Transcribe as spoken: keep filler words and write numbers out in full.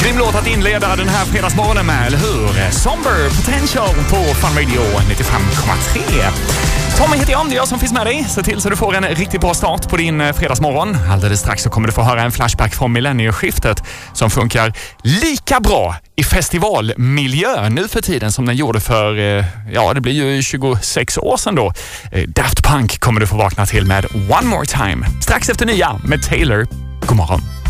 Grym låt att inleda den här fredagsmorgonen med, eller hur? Somber Potential på Fun Radio nittiofem komma tre. Tommy heter jag, det är jag som finns med dig. Se till så du får en riktigt bra start på din fredagsmorgon. Alldeles strax så kommer du få höra en flashback från millennieskiftet som funkar lika bra i festivalmiljö nu för tiden som den gjorde för, ja det blir ju tjugosex år sedan då. Daft Punk kommer du få vakna till med One More Time. Strax efter nya med Taylor. God morgon.